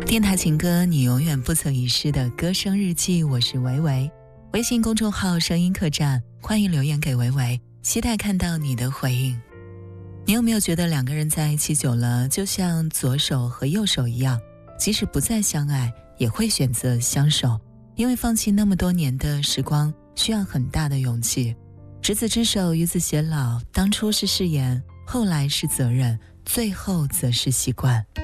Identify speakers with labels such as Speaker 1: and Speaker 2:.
Speaker 1: 电台情歌，你永远不曾遗失的歌声日记，我是维维。微信公众号声音客栈，欢迎留言给维维，期待看到你的回应。你有没有觉得两个人在一起久了，就像左手和右手一样，即使不再相爱，也会选择相守，因为放弃那么多年的时光需要很大的勇执子之手，与子偕老，当初是誓言，后来是责任，最后则是习惯。